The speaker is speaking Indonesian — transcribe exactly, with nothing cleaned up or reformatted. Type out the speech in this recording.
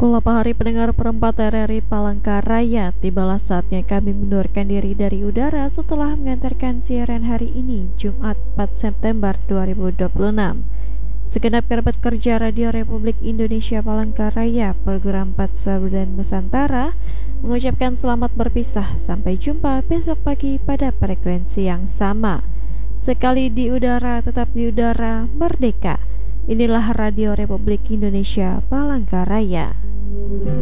Pukul delapan hari pendengar perempat R R I Palangkaraya, tibalah saatnya kami mundurkan diri dari udara setelah mengantarkan siaran hari ini, Jumat empat September dua ribu dua puluh enam. Segenap kerabat kerja Radio Republik Indonesia Palangkaraya, program empat Sabu dan Nusantara, mengucapkan selamat berpisah. Sampai jumpa besok pagi pada frekuensi yang sama. Sekali di udara, tetap di udara, merdeka. Inilah Radio Republik Indonesia Palangkaraya.